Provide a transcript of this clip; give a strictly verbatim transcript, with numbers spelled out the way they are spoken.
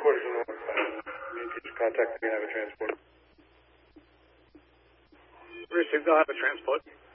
headquarters in North. Uh, need to contact me and have a transport. Received, they'll have a transport.